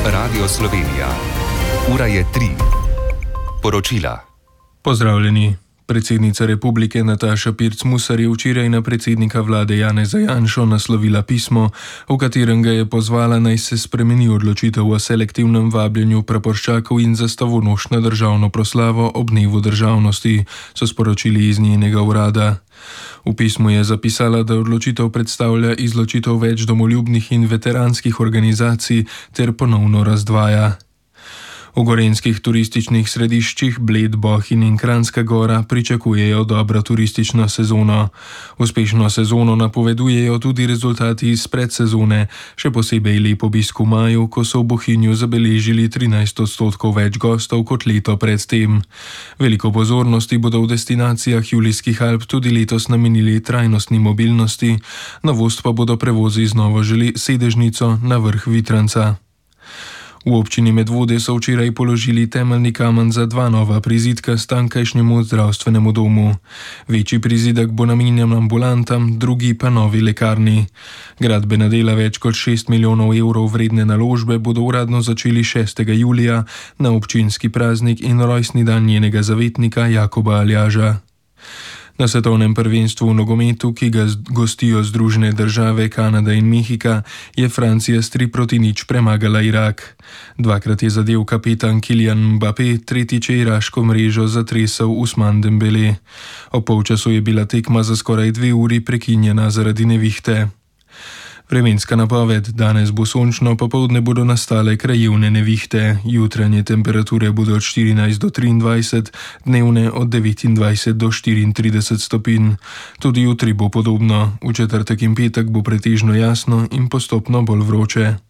Radio Slovenija. Ura je 3. Poročila. Pozdravljeni. Predsednica republike Nataša Pirc Musar je včeraj na predsednika vlade Janeza Janšo naslovila pismo, v katerem ga je pozvala, naj se spremeni odločitev o selektivnem vabljenju praporščakov in zastavonoš na državno proslavo ob dnevu državnosti, so sporočili iz njenega urada. V pismu je zapisala, da odločitev predstavlja izločitev več domoljubnih in veteranskih organizacij ter ponovno razdvaja. V gorenjskih turističnih središčih Bled, Bohinj in Kranjska Gora pričakujejo dobro turistično sezono. Uspešno sezono napovedujejo tudi rezultati iz predsezone, še posebej lep obisk v maju, ko so v Bohinju zabeležili 13% več gostov kot leto predtem. Veliko pozornosti bodo v destinacijah Julijskih Alp tudi letos namenili trajnostni mobilnosti, novost pa bodo prevozi z novo sedežnico na vrh Vitranca. V občini Medvode so včeraj položili temeljni kamen za 2 nova prizidka s tamkajšnjemu zdravstvenemu domu. Večji prizidek bo namenjen ambulantam, drugi pa novi lekarni. Gradbena dela več kot 6 milijonov evrov vredne naložbe bodo uradno začeli 6. julija na občinski praznik in rojstni dan njenega zavetnika Jakoba Aljaža. Na svetovnem prvenstvu v nogometu, ki ga gostijo Združene države, Kanada in Mehika, je Francija s 3-0 premagala Irak. Dvakrat je zadel kapetan Kylian Mbappé, tretjič je iraško mrežo zatresel Ousmane Dembélé. Ob polčasu je bila tekma za skoraj 2 uri prekinjena zaradi nevihte. Vremenska napoved: danes bo sončno, popoldne bodo nastale krajevne nevihte, jutranje temperature bodo od 14 do 23, dnevne od 29 do 34 stopinj. Tudi jutri bo podobno, v četrtek in petek bo pretežno jasno in postopno bolj vroče.